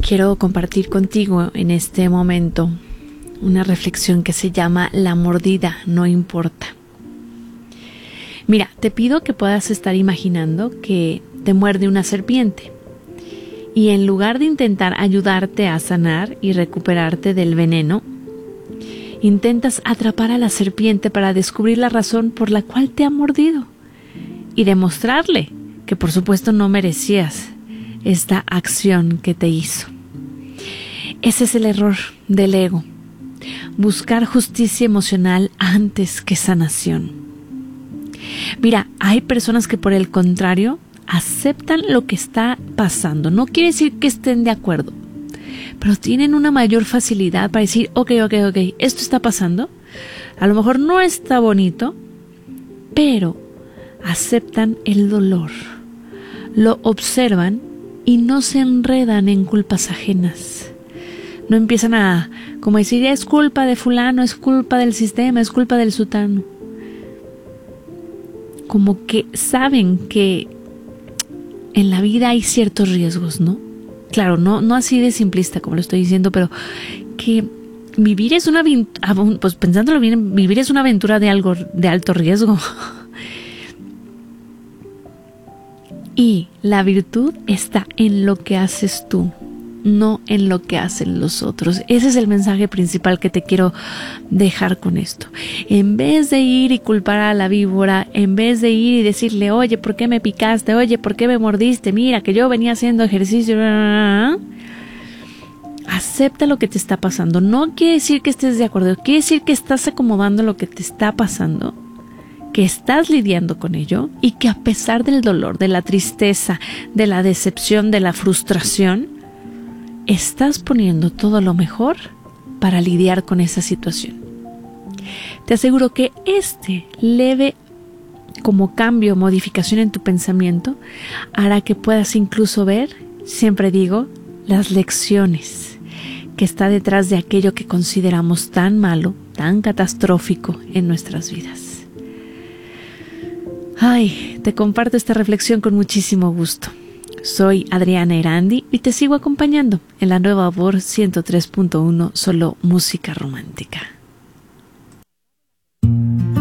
quiero compartir contigo en este momento una reflexión que se llama La mordida no importa. Mira, te pido que puedas estar imaginando que te muerde una serpiente y en lugar de intentar ayudarte a sanar y recuperarte del veneno, intentas atrapar a la serpiente para descubrir la razón por la cual te ha mordido y demostrarle que por supuesto no merecías esta acción que te hizo. Ese es el error del ego, buscar justicia emocional antes que sanación. Mira, hay personas que por el contrario aceptan lo que está pasando. No quiere decir que estén de acuerdo, pero tienen una mayor facilidad para decir, ok, esto está pasando. A lo mejor no está bonito, pero aceptan el dolor, lo observan y no se enredan en culpas ajenas. No empiezan a como decir, es culpa de fulano, es culpa del sistema, es culpa del sutano. Como que saben que en la vida hay ciertos riesgos, ¿no? Claro, no así de simplista como lo estoy diciendo, pero que vivir es una aventura, pues pensándolo bien, vivir es una aventura de alto riesgo. Y la virtud está en lo que haces tú, no en lo que hacen los otros. Ese es el mensaje principal que te quiero dejar con esto. En vez de ir y culpar a la víbora, en vez de ir y decirle, oye, ¿por qué me picaste? Oye, ¿por qué me mordiste? Mira, que yo venía haciendo ejercicio. Acepta lo que te está pasando. No quiere decir que estés de acuerdo, quiere decir que estás acomodando lo que te está pasando, que estás lidiando con ello y que a pesar del dolor, de la tristeza, de la decepción, de la frustración, estás poniendo todo lo mejor para lidiar con esa situación. Te aseguro que este leve como cambio, modificación en tu pensamiento hará que puedas incluso ver, siempre digo, las lecciones que está detrás de aquello que consideramos tan malo, tan catastrófico en nuestras vidas. Ay, te comparto esta reflexión con muchísimo gusto. Soy Adriana Erandi y te sigo acompañando en la nueva voz 103.1 Solo Música Romántica.